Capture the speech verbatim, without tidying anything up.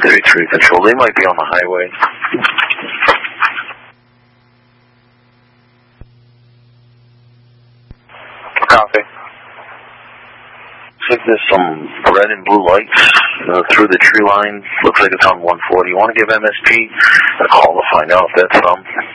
thirty-three Control. They might be on the highway. Copy. Looks like there's some red and blue lights uh, through the tree line. Looks like it's on one forty. You want to give M S P a call to find out if that's um